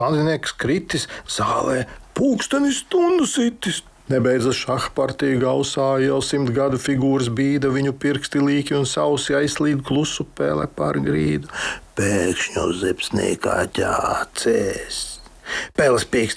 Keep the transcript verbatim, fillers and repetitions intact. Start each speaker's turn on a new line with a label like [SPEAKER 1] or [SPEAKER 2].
[SPEAKER 1] Pandinieks kritis, zālē pulkstenis stundu sitis. Nebeidzas šahpartija gausā, jau simt gadu figūras bīda, viņu pirksti līki un sausi aizslīd klusu pēle pār grīdu. Pēkšņi uz zepsnīkā ķācies. Pēles pīkst